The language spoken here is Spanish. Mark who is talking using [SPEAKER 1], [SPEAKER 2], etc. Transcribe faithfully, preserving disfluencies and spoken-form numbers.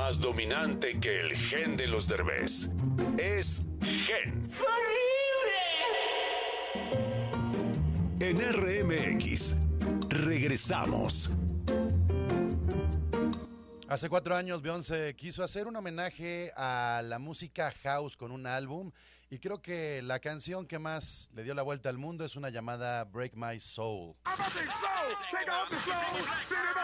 [SPEAKER 1] más dominante que el gen de los Derbez. Es Gen. ¡Horrible! En R M X, regresamos.
[SPEAKER 2] Hace cuatro años Beyoncé quiso hacer un homenaje a la música house con un álbum y creo que la canción que más le dio la vuelta al mundo es una llamada Break My Soul.